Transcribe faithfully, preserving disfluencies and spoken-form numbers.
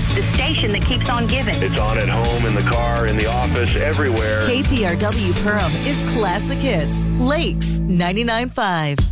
the station that keeps on giving. It's on at home, in the car, in the office, everywhere. K P R W Perham is Classic Hits. Lakes ninety-nine point five.